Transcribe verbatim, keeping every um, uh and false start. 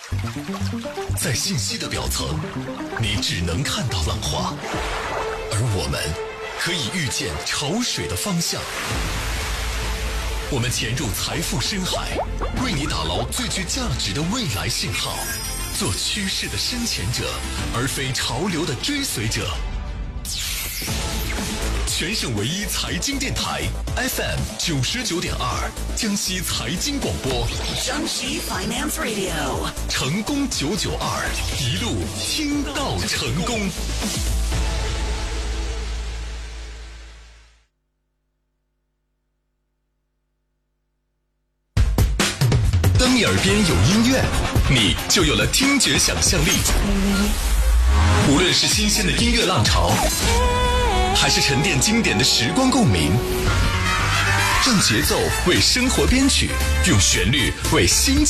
在信息的表层，你只能看到浪花，而我们可以预见潮水的方向。我们潜入财富深海，为你打捞最具价值的未来信号，做趋势的深潜者，而非潮流的追随者。全省唯一财经电台 F M 九十九点二，江西财经广播， 江西 Finance Radio， 成功九九二，一路听到成功。当你耳边有音乐，你就有了听觉想象力。无论是新鲜的音乐浪潮，还是沉淀经典的时光共鸣，让节奏为生活编曲，用旋律为心